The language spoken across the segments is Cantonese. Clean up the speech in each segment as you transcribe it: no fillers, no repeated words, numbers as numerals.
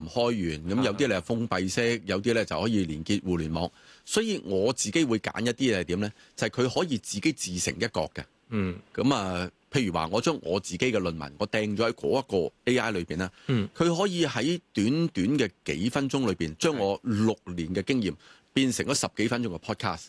唔開源，咁有啲咧係封閉式，有啲咧就可以連結互聯網。所以我自己會揀一啲係點咧？就係佢可以自己自成一國嘅。咁啊，譬如話我將我自己嘅論文，我掟咗喺嗰一個 AI 裏邊啦。佢可以喺短短嘅幾分鐘裏邊，將我6年嘅經驗變成咗10幾分鐘嘅 podcast。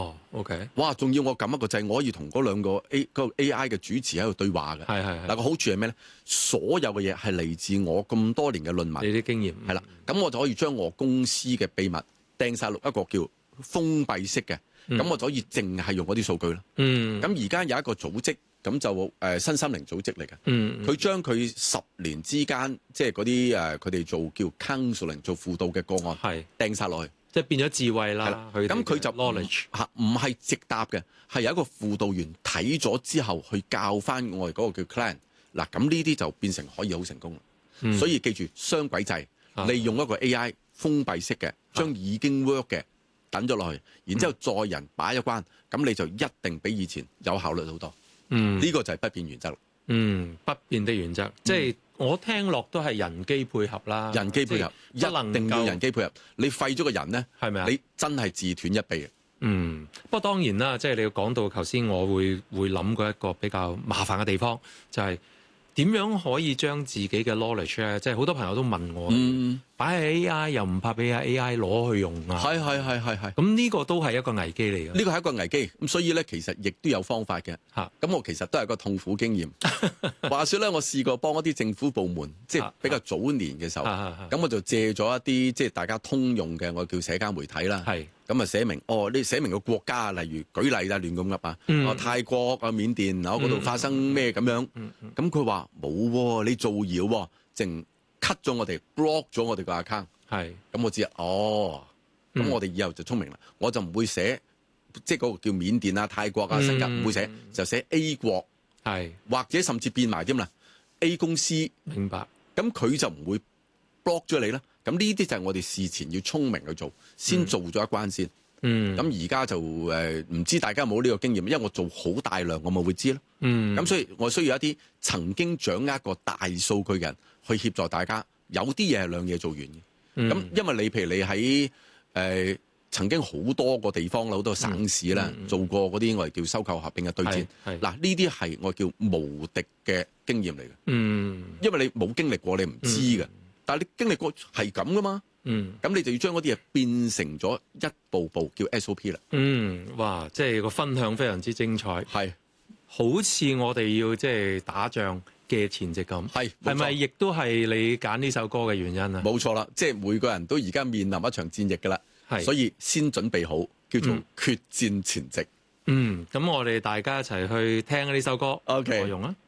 OK。 哇！仲要我撳一個掣，我可以同嗰兩個 AI 嘅主持喺度對話嘅。 係。 嗱，個好處係咩咧？所有嘅嘢係嚟自我咁多年嘅論文， 你啲經驗係啦。咁我就可以將我公司嘅秘密掟晒落一個叫封閉式嘅。咁我就可以淨係用嗰啲數據啦。咁而家有一個組織，咁就新心靈組織嚟嘅。佢將佢10年之間，即係嗰啲佢哋做叫 counseling 做輔導嘅個案，掟晒落去， 即係變咗智慧啦。 咁佢就 knowledge 唔係直答嘅，係有一個輔導員睇咗之後去教翻我哋嗰個叫 client。嗱，咁呢啲就變成可以好成功啦。所以記住雙軌制，利用一個 AI 封閉式嘅，將已經 work 嘅等咗落去，然之後再人把一關，咁你就一定比以前有效率好多。呢個就係不變原則啦。 不變的原則，即係我聽落都係人機配合啦。人機配合一定要人機配合。你廢咗個人咧，係咪啊？你真係自斷一臂嘅。不過當然啦，即係你要講到頭先，我會諗過一個比較麻煩嘅地方，就係點樣可以將自己嘅 knowledge 咧，即係好多朋友都問我，擺喺 AI 又唔怕俾 AI 攞去用啊？係。咁呢個都係一個危機嚟嘅。呢個係一個危機，咁所以咧其實亦都有方法嘅。咁我其實都係個痛苦經驗。話說咧，我試過幫一啲政府部門，即係比較早年嘅時候，咁我就借咗一啲即係大家通用嘅，我叫社交媒體啦。咁啊寫明你寫明個國家，例如舉例啦，亂咁噏啊，泰國啊、緬甸啊嗰度發生咩咁樣，咁佢話冇喎，你造謠喎，淨 cut 咗我哋 block 咗我哋個 account。咁我知咁我哋以後就聰明啦，我就唔會寫即係嗰個叫緬甸啊、泰國啊、新加坡唔會寫，就寫 A 國，或者甚至變埋添啦 A 公司。明白。咁佢就唔會 block 咗你啦。咁呢啲就係我哋事前要聰明去做，先做咗一關先。咁而家就唔知大家有冇呢個經驗，因為我做好大量，我咪會知咯。咁所以我需要一啲曾經掌握過大數據嘅人去協助大家。有啲嘢係兩嘢做完嘅。咁因為你譬如你喺曾經好多個地方好多省市啦，做過嗰啲我哋叫收購合併嘅對戰。嗱，呢啲係我叫無敵嘅經驗嚟嘅。因為你冇經歷過，你唔知嘅。但係你經歷過係咁噶嘛？咁你就要將嗰啲嘢變成咗一步步叫 SOP 啦。哇！即係個分享非常之精彩。係，好似我哋要即係打仗嘅前夕咁。係咪亦都係你揀呢首歌嘅原因啊？冇錯啦，即係每個人都而家面臨一場戰役噶啦。所以先準備好，叫做決戰前夕。咁我哋大家一齊去聽呢首歌。內容啊！